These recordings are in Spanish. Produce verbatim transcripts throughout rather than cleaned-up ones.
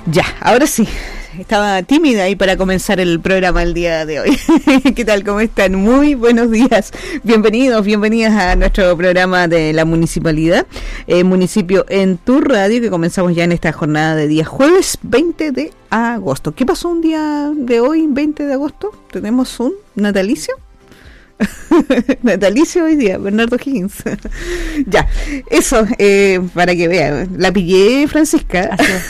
Ya, ahora sí. Estaba tímida ahí para comenzar el programa el día de hoy. ¿Qué tal? ¿Cómo están? Muy buenos días. Bienvenidos, bienvenidas a nuestro programa de la municipalidad, eh, Municipio en tu Radio, que comenzamos ya en esta jornada de día jueves veinte de agosto. ¿Qué pasó un día de hoy, veinte de agosto? ¿Tenemos un natalicio? Natalicio hoy día, Bernardo Higgins. Ya, eso, eh, para que vean, la pillé, Francisca.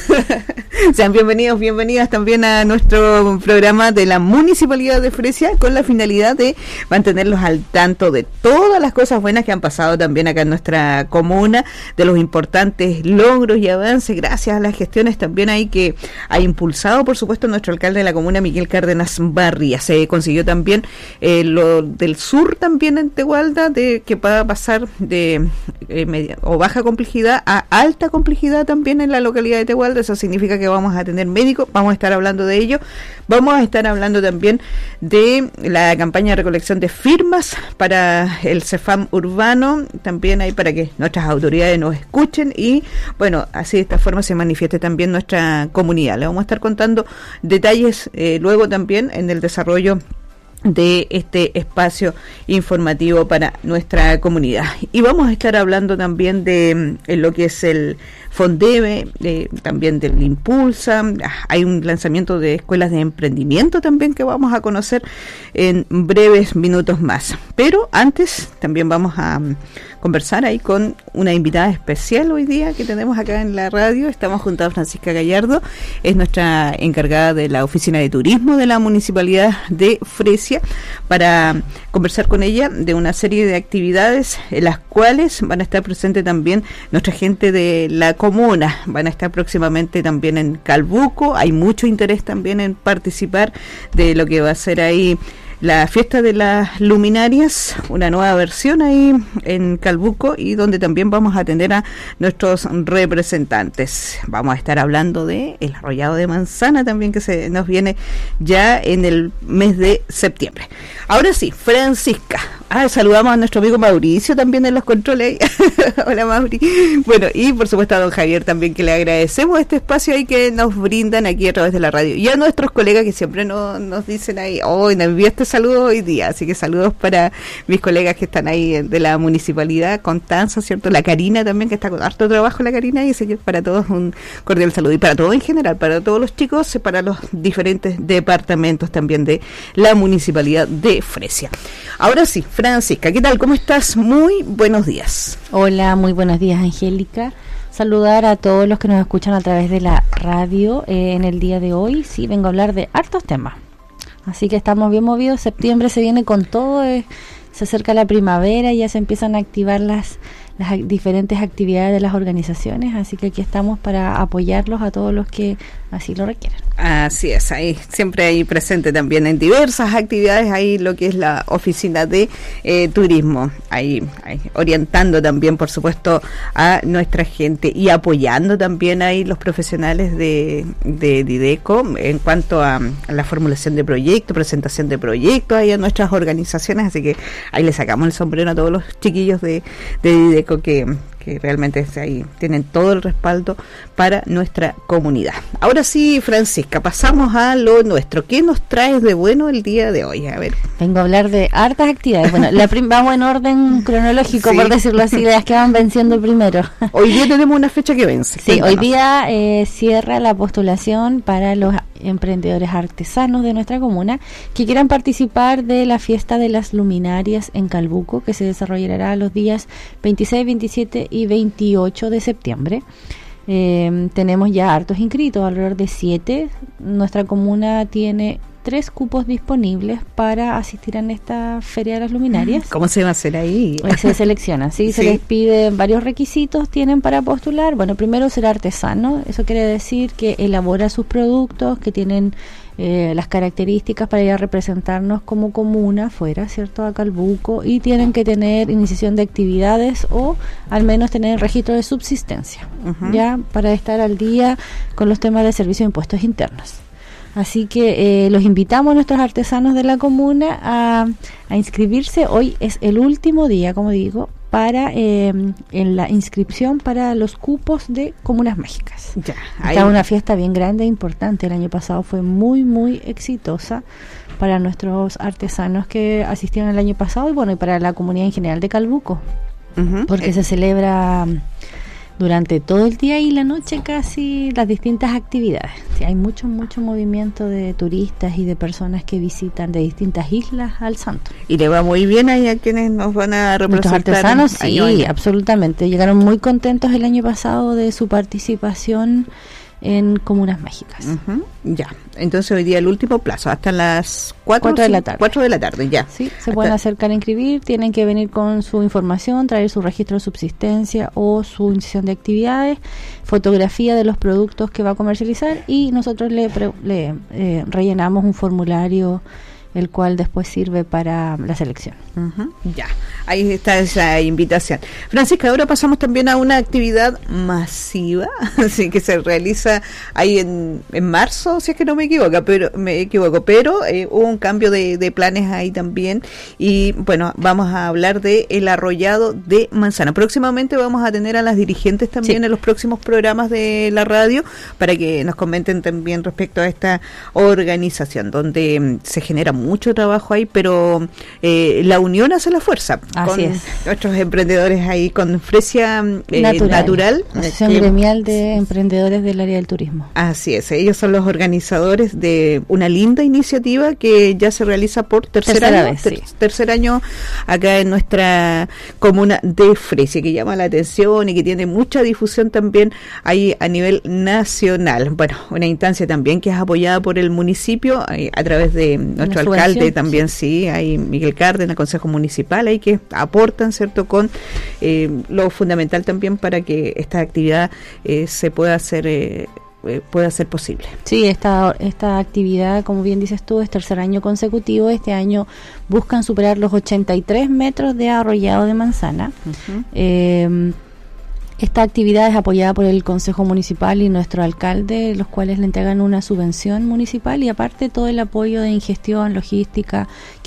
Sean bienvenidos, bienvenidas también a nuestro programa de la Municipalidad de Fresia, con la finalidad de mantenerlos al tanto de todas las cosas buenas que han pasado también acá en nuestra comuna, de los importantes logros y avances, gracias a las gestiones también ahí que ha impulsado, por supuesto, nuestro alcalde de la comuna, Miguel Cárdenas Barría. Se consiguió también eh, lo del sur también en Tegualda, de que va a pasar de eh, media o baja complejidad a alta complejidad también en la localidad de Tegualda. Eso significa que vamos a tener médicos, vamos a estar hablando de ello, vamos a estar hablando también de la campaña de recolección de firmas para el CEFAM urbano, también hay para que nuestras autoridades nos escuchen y bueno, así de esta forma se manifieste también nuestra comunidad. Le vamos a estar contando detalles eh, luego también en el desarrollo de este espacio informativo para nuestra comunidad. Y vamos a estar hablando también de eh, lo que es el Fondebe, eh, también del Impulsa. Hay un lanzamiento de escuelas de emprendimiento también que vamos a conocer en breves minutos más. Pero antes también vamos a um, conversar ahí con una invitada especial hoy día que tenemos acá en la radio. Estamos junto a Francisca Gallardo, es nuestra encargada de la Oficina de Turismo de la Municipalidad de Fresia, para conversar con ella de una serie de actividades en las cuales van a estar presentes también nuestra gente de la comuna. Van a estar próximamente también en Calbuco. Hay mucho interés también en participar de lo que va a ser ahí la fiesta de las luminarias, una nueva versión ahí en Calbuco, y donde también vamos a atender a nuestros representantes. Vamos a estar hablando de el arrollado de manzana también, que se nos viene ya en el mes de septiembre. Ahora sí, Francisca. Ah, saludamos a nuestro amigo Mauricio también en los controles. Hola, Mauri. Bueno, y por supuesto a don Javier también, que le agradecemos este espacio ahí que nos brindan aquí a través de la radio. Y a nuestros colegas que siempre no, nos dicen ahí, oh, me envié este saludo hoy día. Así que saludos para mis colegas que están ahí de la municipalidad, Constanza, ¿cierto? La Karina también, que está con harto trabajo, la Karina, y así que para todos un cordial saludo. Y para todos en general, para todos los chicos, para los diferentes departamentos también de la municipalidad de Fresia. Ahora sí, Francisca, ¿qué tal? ¿Cómo estás? Muy buenos días. Hola, muy buenos días, Angélica. Saludar a todos los que nos escuchan a través de la radio eh, en el día de hoy. Sí, vengo a hablar de hartos temas. Así que estamos bien movidos. Septiembre se viene con todo. Eh, se acerca la primavera y ya se empiezan a activar las, las diferentes actividades de las organizaciones. Así que aquí estamos para apoyarlos a todos los que así lo requieran. Así es, ahí siempre hay presente también en diversas actividades ahí lo que es la oficina de eh, turismo, ahí, ahí orientando también por supuesto a nuestra gente y apoyando también ahí los profesionales de, de Dideco en cuanto a, a la formulación de proyectos, presentación de proyectos ahí a nuestras organizaciones, así que ahí le sacamos el sombrero a todos los chiquillos de, de Dideco que que realmente ahí tienen todo el respaldo para nuestra comunidad. Ahora sí, Francisca, pasamos a lo nuestro. ¿Qué nos traes de bueno el día de hoy? A ver. Vengo a hablar de hartas actividades. Bueno, la prim- vamos en orden cronológico, sí, por decirlo así, de las que van venciendo primero. Hoy día tenemos una fecha que vence. Sí, hoy día eh, cierra la postulación para los emprendedores artesanos de nuestra comuna que quieran participar de la fiesta de las luminarias en Calbuco, que se desarrollará los días veintiséis, veintisiete y veintiocho de septiembre. Eh, tenemos ya hartos inscritos, alrededor de siete. Nuestra comuna tiene tres cupos disponibles para asistir en esta Feria de las Luminarias. ¿Cómo se va a hacer ahí? Pues se seleccionan, ¿sí? Se ¿Sí? les pide varios requisitos, tienen para postular. Bueno, primero ser artesano, eso quiere decir que elabora sus productos, que tienen eh, las características para ir a representarnos como comuna fuera, ¿cierto?, a Calbuco, y tienen que tener iniciación de actividades o al menos tener registro de subsistencia, uh-huh. ya, para estar al día con los temas de servicio de impuestos internos. Así que eh, los invitamos a nuestros artesanos de la comuna a, a inscribirse. Hoy es el último día, como digo, para eh, en la inscripción para los cupos de comunas mágicas. Ya, Está una fiesta bien grande e importante. El año pasado fue muy, muy exitosa para nuestros artesanos que asistieron el año pasado y bueno, y para la comunidad en general de Calbuco, uh-huh. porque eh. se celebra durante todo el día y la noche casi las distintas actividades. Sí, hay mucho, mucho movimiento de turistas y de personas que visitan de distintas islas al santo. Y le va muy bien ahí a quienes nos van a representar. Nuestros artesanos, sí, año. absolutamente. Llegaron muy contentos el año pasado de su participación en comunas mágicas. Uh-huh. Ya, entonces hoy día el último plazo, hasta las cuatro de la tarde. cuatro de la tarde, ya. Sí, se hasta pueden acercar a inscribir, tienen que venir con su información, traer su registro de subsistencia o su iniciación de actividades, fotografía de los productos que va a comercializar y nosotros le, pre- le eh, rellenamos un formulario el cual después sirve para la selección. Uh-huh. Ya, ahí está esa invitación. Francisca, ahora pasamos también a una actividad masiva, así que se realiza ahí en, en marzo, si es que no me equivoco, pero me equivoco, pero eh, hubo un cambio de, de planes ahí también y bueno, vamos a hablar de el arrollado de manzana. Próximamente vamos a tener a las dirigentes también sí. en los próximos programas de la radio para que nos comenten también respecto a esta organización donde um, se genera mucho trabajo ahí, pero eh, la unión hace la fuerza. Así con es. Nuestros emprendedores ahí con Fresia eh, Natural, Natural Asociación eh, Gremial de Emprendedores del Área del Turismo. Así es, ellos son los organizadores de una linda iniciativa que ya se realiza por tercer Tercera año, vez, ter- sí. tercer año acá en nuestra comuna de Fresia, que llama la atención y que tiene mucha difusión también ahí a nivel nacional. Bueno, una instancia también que es apoyada por el municipio eh, a través de nuestro alcalde alcalde también, sí. sí, hay Miguel Cárdenas, Consejo Municipal, ahí que aportan, ¿cierto?, con eh, lo fundamental también para que esta actividad eh, se pueda hacer, eh, eh, pueda ser posible. Sí, esta, esta actividad, como bien dices tú, es tercer año consecutivo. Este año buscan superar los ochenta y tres metros de arrollado de manzana. Uh-huh. Eh, Esta actividad es apoyada por el Consejo Municipal y nuestro alcalde, los cuales le entregan una subvención municipal y aparte todo el apoyo de ingestión, logística,